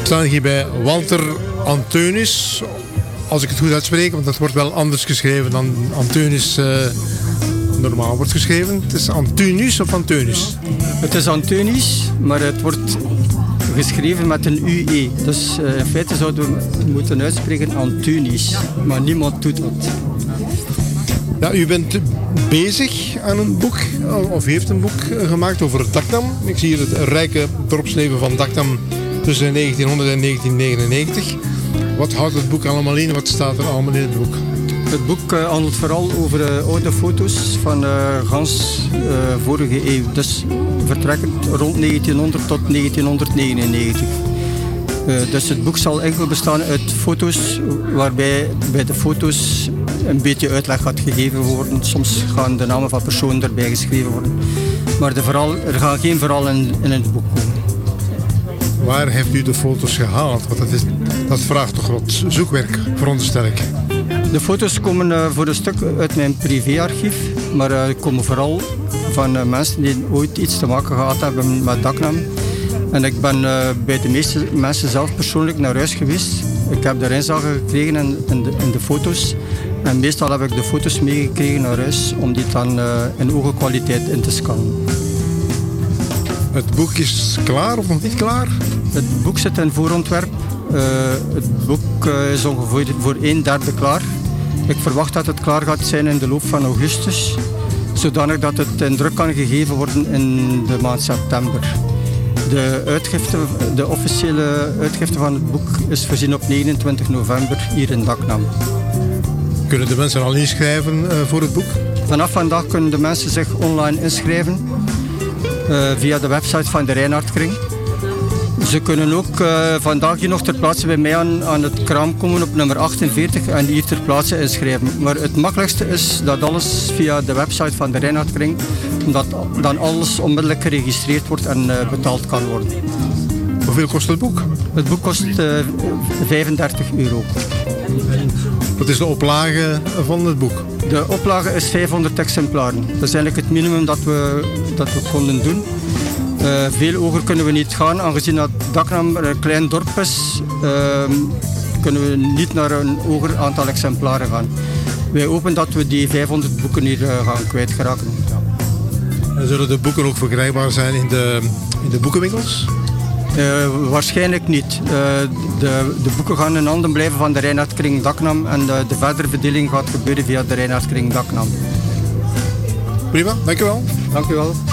staan hier bij Walter Anteunis. Als ik het goed uitspreek, want dat wordt wel anders geschreven dan Anteunis normaal wordt geschreven. Het is Anteunis of Anteunis? Het is Anteunis, maar het wordt geschreven met een UE. Dus in feite zouden we moeten uitspreken Anteunis, maar niemand doet dat. Ja, u bent bezig aan een boek, of heeft een boek gemaakt over Daknam. Ik zie hier het rijke dorpsleven van Daknam tussen 1900 en 1999. Wat houdt het boek allemaal in? Wat staat er allemaal in het boek? Het boek handelt vooral over oude foto's van gans vorige eeuw. Dus vertrekkend rond 1900 tot 1999. Dus het boek zal enkel bestaan uit foto's, waarbij bij de foto's een beetje uitleg gaat gegeven worden. Soms gaan de namen van personen erbij geschreven worden. Maar er gaan geen verhaal in het boek komen. Waar heeft u de foto's gehaald? Want dat vraagt toch wat zoekwerk, veronderstel ik. De foto's komen voor een stuk uit mijn privéarchief, maar komen vooral van mensen die ooit iets te maken gehad hebben met Daknam. En ik ben bij de meeste mensen zelf persoonlijk naar huis geweest. Ik heb de inzage gekregen in de foto's. En meestal heb ik de foto's meegekregen naar huis om die dan in hoge kwaliteit in te scannen. Het boek is klaar of nog niet klaar? Het boek zit in voorontwerp. Het boek is ongeveer voor 1/3 klaar. Ik verwacht dat het klaar gaat zijn in de loop van augustus. Zodanig dat het in druk kan gegeven worden in de maand september. De officiële uitgifte van het boek is voorzien op 29 november hier in Daknam. Kunnen de mensen al inschrijven voor het boek? Vanaf vandaag kunnen de mensen zich online inschrijven via de website van de Reinhardtkring. Ze kunnen ook vandaag hier nog ter plaatse bij mij aan het kraam komen op nummer 48 en hier ter plaatse inschrijven. Maar het makkelijkste is dat alles via de website van de Reinhardtkring, omdat dan alles onmiddellijk geregistreerd wordt en betaald kan worden. Hoeveel kost het boek? Het boek kost €35. Wat is de oplage van het boek? De oplage is 500 exemplaren. Dat is eigenlijk het minimum dat we konden doen. Veel hoger kunnen we niet gaan, aangezien dat Daknam een klein dorp is, kunnen we niet naar een hoger aantal exemplaren gaan. Wij hopen dat we die 500 boeken hier gaan kwijtgeraken. Ja. En zullen de boeken ook verkrijgbaar zijn in de boekenwinkels? Waarschijnlijk niet. De boeken gaan in handen blijven van de Reinhardtkring Daknam en de verdere verdeling gaat gebeuren via de Reinhardtkring Daknam. Prima, dankjewel. Dank u wel.